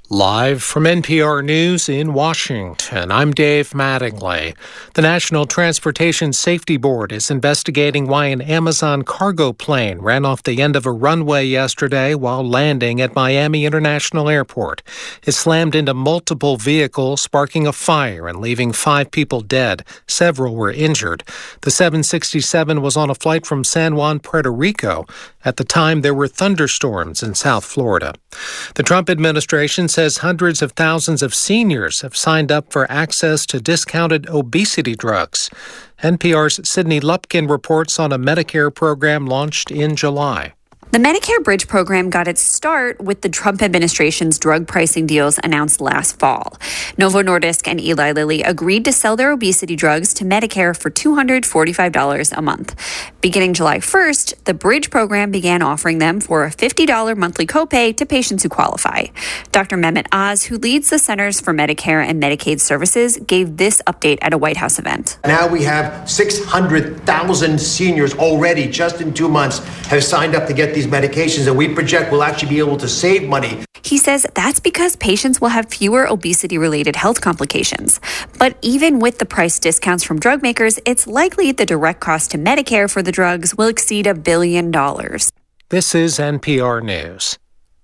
Live from NPR News in Washington, I'm Dave Mattingly. The National Transportation Safety Board is investigating why an Amazon cargo plane ran off the end of a runway yesterday while landing at Miami International Airport. It slammed into multiple vehicles, sparking a fire and leaving 5 people dead. Several were injured. The 767 was on a flight from San Juan, Puerto Rico. At the time, there were thunderstorms in South Florida. The Trump administration says hundreds of thousands of seniors have signed up for access to discounted obesity drugs. NPR's Sydney Lupkin reports on a Medicare program launched in July. The Medicare Bridge program got its start with the Trump administration's drug pricing deals announced last fall. Novo Nordisk and Eli Lilly agreed to sell their obesity drugs to Medicare for $245 a month. Beginning July 1st, the Bridge program began offering them for a $50 monthly copay to patients who qualify. Dr. Mehmet Oz, who leads the Centers for Medicare and Medicaid Services, gave this update at a White House event. Now we have 600,000 seniors already, just in 2 months, have signed up to get these medications, and we project we'll actually be able to save money. He says that's because patients will have fewer obesity-related health complications. But even with the price discounts from drug makers, it's likely the direct cost to Medicare for the drugs will exceed $1 billion. This is NPR News.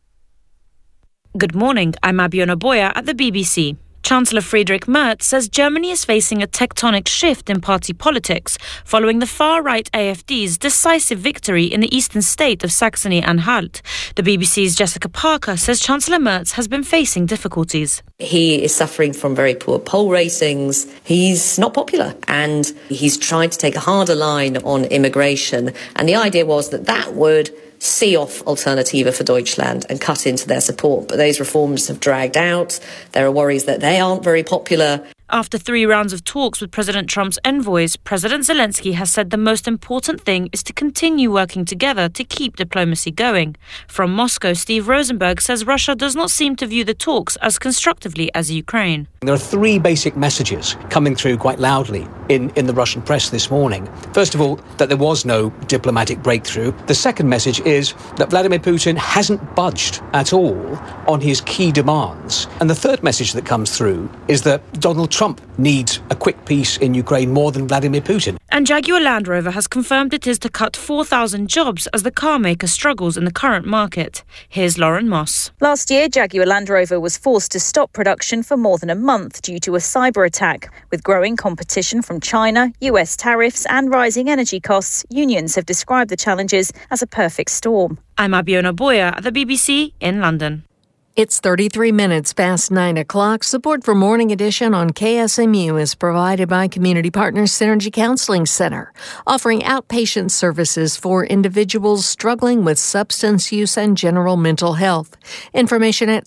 Good morning, I'm Abiona Boya at the BBC. Chancellor Friedrich Merz says Germany is facing a tectonic shift in party politics following the far-right AfD's decisive victory in the eastern state of Saxony-Anhalt. The BBC's Jessica Parker says Chancellor Merz has been facing difficulties. He is suffering from very poor poll ratings. He's not popular, and he's tried to take a harder line on immigration. And the idea was that would see off Alternative for Deutschland and cut into their support. But those reforms have dragged out. There are worries that they aren't very popular. After 3 rounds of talks with President Trump's envoys, President Zelensky has said the most important thing is to continue working together to keep diplomacy going. From Moscow, Steve Rosenberg says Russia does not seem to view the talks as constructively as Ukraine. There are 3 basic messages coming through quite loudly in the Russian press this morning. First of all, that there was no diplomatic breakthrough. The second message is that Vladimir Putin hasn't budged at all on his key demands. And the third message that comes through is that Donald Trump needs a quick peace in Ukraine more than Vladimir Putin. And Jaguar Land Rover has confirmed it is to cut 4,000 jobs as the car maker struggles in the current market. Here's Lauren Moss. Last year, Jaguar Land Rover was forced to stop production for more than a month due to a cyber attack. With growing competition from China, US tariffs and rising energy costs, unions have described the challenges as a perfect storm. I'm Abiona Boya at the BBC in London. It's 33 minutes past 9 o'clock. Support for Morning Edition on KSMU is provided by Community Partners Synergy Counseling Center, offering outpatient services for individuals struggling with substance use and general mental health. Information at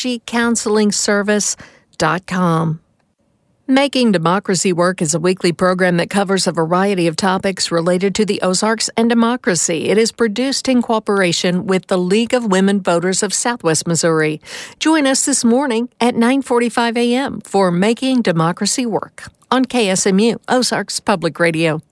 synergycounselingservice.com. Making Democracy Work is a weekly program that covers a variety of topics related to the Ozarks and democracy. It is produced in cooperation with the League of Women Voters of Southwest Missouri. Join us this morning at 9:45 a.m. for Making Democracy Work on KSMU, Ozarks Public Radio.